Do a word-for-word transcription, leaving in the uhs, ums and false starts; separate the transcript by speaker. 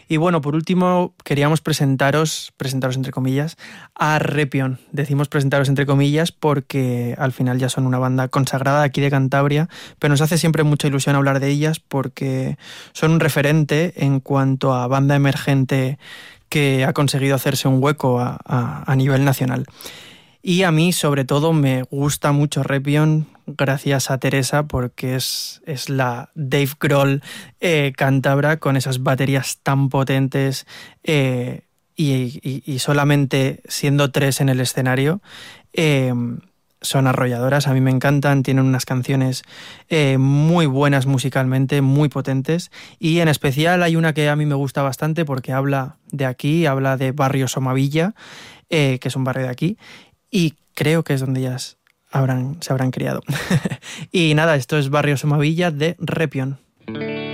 Speaker 1: Y bueno, por último, queríamos presentaros, presentaros entre comillas, a Repion. Decimos presentaros entre comillas porque al final ya son una banda consagrada aquí de Cantabria, pero nos hace siempre mucha ilusión hablar de ellas porque son un referente en cuanto a banda emergente que ha conseguido hacerse un hueco a, a, a nivel nacional. Y a mí, sobre todo, me gusta mucho Repion gracias a Teresa, porque es, es la Dave Grohl eh, cántabra, con esas baterías tan potentes eh, y, y, y solamente siendo tres en el escenario, eh, son arrolladoras. A mí me encantan, tienen unas canciones eh, muy buenas musicalmente, muy potentes, y en especial hay una que a mí me gusta bastante porque habla de aquí, habla de Barrio Somavilla, eh, que es un barrio de aquí, y creo que es donde ellas habrán, se habrán criado. Y nada, esto es Barrio Somavilla de Repion.